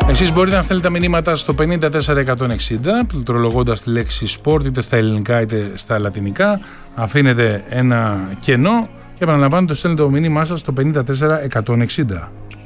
Εσείς μπορείτε να στέλνετε τα μηνύματα στο 54160, πληκτρολογώντας τη λέξη sport είτε στα ελληνικά είτε στα λατινικά. Αφήνετε ένα κενό και επαναλαμβάνω, το στέλνετε το μήνυμά σας στο 54160.